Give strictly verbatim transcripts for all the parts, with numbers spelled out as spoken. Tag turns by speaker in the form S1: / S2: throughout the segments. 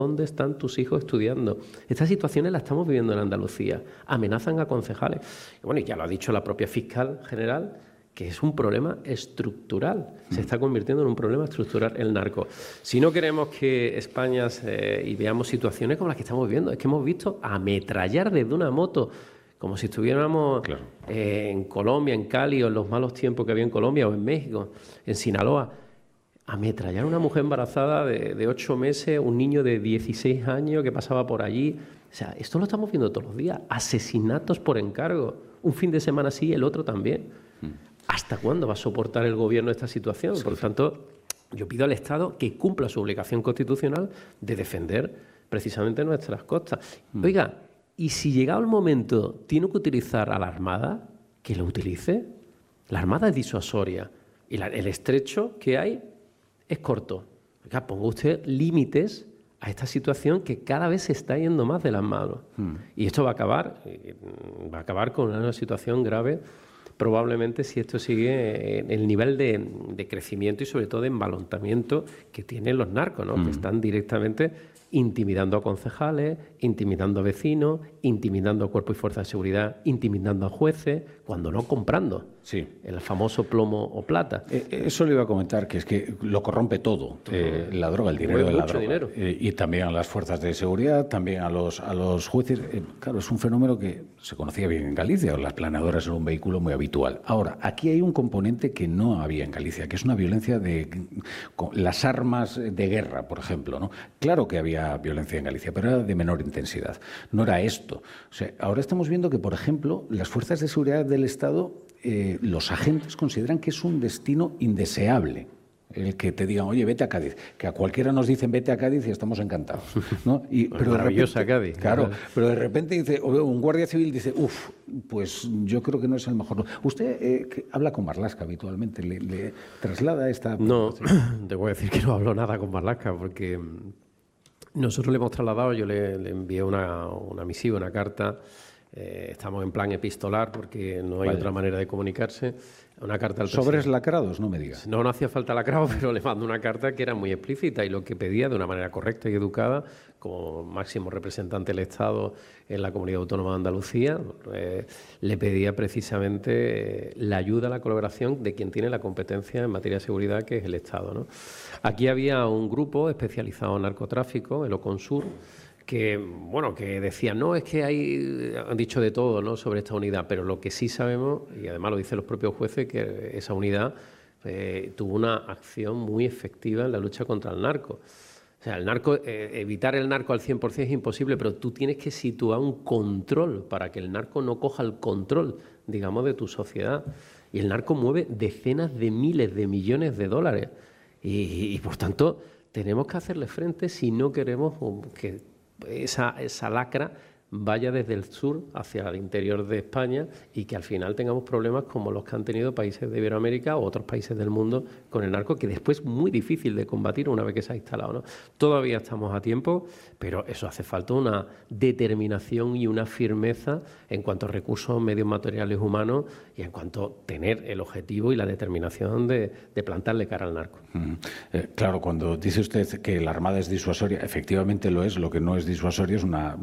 S1: ¿Dónde están tus hijos estudiando? Estas situaciones las estamos viviendo en Andalucía. Amenazan a concejales. Y bueno, y ya lo ha dicho la propia fiscal general, que es un problema estructural. Se está convirtiendo en un problema estructural el narco. Si no queremos que España se, y veamos situaciones como las que estamos viviendo, es que hemos visto ametrallar desde una moto, como si estuviéramos claro. eh, en Colombia, en Cali, o en los malos tiempos que había en Colombia, o en México, en Sinaloa. Ametrallar a una mujer embarazada de, de ocho meses, un niño de dieciséis años que pasaba por allí. O sea, esto lo estamos viendo todos los días. Asesinatos por encargo. Un fin de semana sí, el otro también. Mm. ¿Hasta cuándo va a soportar el gobierno esta situación? Sí. Por lo tanto, yo pido al Estado que cumpla su obligación constitucional de defender precisamente nuestras costas. Mm. Oiga, y si llegado el momento tiene que utilizar a la Armada, que lo utilice. La Armada es disuasoria. Y la, el estrecho que hay es corto. Oiga, ponga usted límites a esta situación que cada vez se está yendo más de las manos. Mm. Y esto va a acabar, va a acabar con una situación grave, probablemente si esto sigue en el nivel de, de crecimiento y sobre todo de embalantamiento que tienen los narcos, ¿no? Mm. Que están directamente intimidando a concejales, intimidando a vecinos, intimidando a cuerpos y fuerzas de seguridad, intimidando a jueces, cuando no comprando. Sí. El famoso plomo o plata.
S2: Eh, eso le iba a comentar, que es que lo corrompe todo. Eh, la droga, el dinero de la droga. Dinero. Eh, y también a las fuerzas de seguridad, también a los, a los jueces. Eh, claro, es un fenómeno que se conocía bien en Galicia. Las planeadoras eran un vehículo muy habitual. Ahora, aquí hay un componente que no había en Galicia, que es una violencia de con las armas de guerra, por ejemplo, ¿no? Claro que había violencia en Galicia, pero era de menor intensidad. No era esto. O sea, ahora estamos viendo que, por ejemplo, las fuerzas de seguridad del Estado, eh, los agentes consideran que es un destino indeseable. El que te digan, oye, vete a Cádiz, que a cualquiera nos dicen vete a Cádiz y estamos encantados, ¿no? Y,
S1: pues pero maravillosa de repente, Cádiz.
S2: Claro, ¿verdad? Pero de repente dice, un guardia civil dice, uff, pues yo creo que no es el mejor. Usted eh, que habla con Marlaska habitualmente, ¿le, le traslada esta...?
S1: No, te voy a decir que no hablo nada con Marlaska porque nosotros le hemos trasladado, yo le, le envié una, una misiva, una carta. Eh, estamos en plan epistolar porque no hay vale. otra manera de comunicarse. Una carta al
S2: ¿Sobres lacrados? No me digas.
S1: No, no hacía falta lacrado, pero le mando una carta que era muy explícita y lo que pedía de una manera correcta y educada, como máximo representante del Estado en la Comunidad Autónoma de Andalucía, eh, le pedía precisamente eh, la ayuda, la colaboración de quien tiene la competencia en materia de seguridad, que es el Estado, ¿no? Aquí había un grupo especializado en narcotráfico, el Oconsur, que, bueno, que decían, no, es que hay, han dicho de todo, ¿no?, sobre esta unidad, pero lo que sí sabemos, y además lo dicen los propios jueces, que esa unidad eh, tuvo una acción muy efectiva en la lucha contra el narco. O sea, el narco, eh, evitar el narco al cien por cien es imposible, pero tú tienes que situar un control para que el narco no coja el control, digamos, de tu sociedad. Y el narco mueve decenas de miles de millones de dólares. Y, y por tanto, tenemos que hacerle frente si no queremos que Esa, esa lacra vaya desde el sur hacia el interior de España y que al final tengamos problemas como los que han tenido países de Iberoamérica o otros países del mundo con el narco, que después es muy difícil de combatir una vez que se ha instalado, ¿no? Todavía estamos a tiempo, pero eso hace falta una determinación y una firmeza en cuanto a recursos, medios materiales humanos y en cuanto a tener el objetivo y la determinación de, de plantarle cara al narco.
S2: Mm. Eh, claro, cuando dice usted que la Armada es disuasoria, efectivamente lo es. Lo que no es disuasorio es una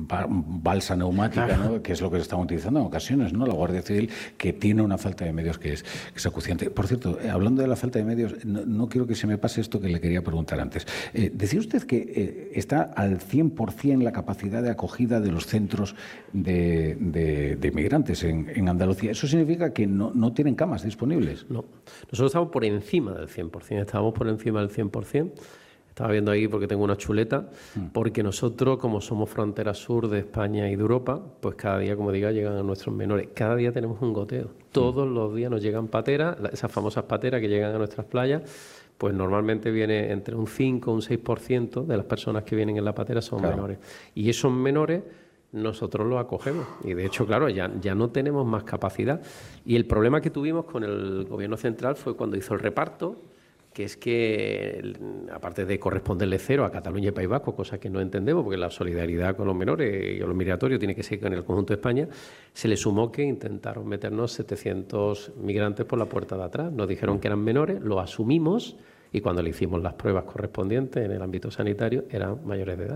S2: balsa neumática, claro, ¿no?, que es lo que se están utilizando en ocasiones, ¿no? La Guardia Civil, que tiene una falta de medios que es, que es acuciante. Por cierto, eh, hablando de la falta de medios, no, no quiero que se me pase esto que le quería preguntar antes. Eh, decía usted que eh, está al cien por cien la capacidad de acogida de los centros de, de, de migrantes en, en Andalucía. ¿Eso significa que no, no tienen camas disponibles?
S1: No, nosotros estamos por encima del cien por cien, estamos por encima del cien por cien. Estaba viendo ahí porque tengo una chuleta, porque nosotros, como somos frontera sur de España y de Europa, pues cada día, como diga, llegan a nuestros menores. Cada día tenemos un goteo. Todos los días nos llegan pateras, esas famosas pateras que llegan a nuestras playas, pues normalmente viene entre un cinco o un seis por ciento de las personas que vienen en la patera son claro. menores. Y esos menores nosotros los acogemos. Y de hecho, claro, ya, ya no tenemos más capacidad. Y el problema que tuvimos con el Gobierno central fue cuando hizo el reparto, que es que, aparte de corresponderle cero a Cataluña y País Vasco, cosa que no entendemos, porque la solidaridad con los menores y los migratorios tiene que ser en el conjunto de España, se le sumó que intentaron meternos setecientos migrantes por la puerta de atrás. Nos dijeron que eran menores, lo asumimos, y cuando le hicimos las pruebas correspondientes en el ámbito sanitario, eran mayores de edad.